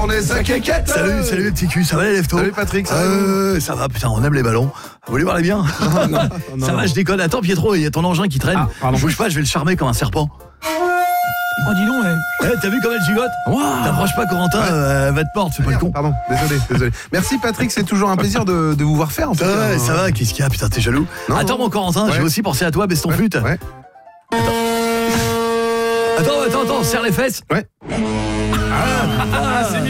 tourner sa quéquette. Salut les petits culs, ça va les leftos? Salut Patrick, ça va, putain, on aime les ballons. Vous voulez voir les biens? Non, ça va, je déconne. Attends Pietro, il y a ton engin qui traîne. Bouge pas, je vais le charmer comme un serpent. Oh dis donc, T'as vu comme elle gigote? T'approches pas Corentin, elle va te mordre, c'est pas le con. Pardon, désolé. Merci Patrick, c'est toujours un plaisir de vous voir faire en fait. Ouais, ça va, qu'est-ce qu'il y a? Putain, t'es jaloux? Attends mon Corentin, j'ai aussi pensé à toi, baisse ton flûte. Ouais. Attends, serre les fesses. Ouais. c'est mieux.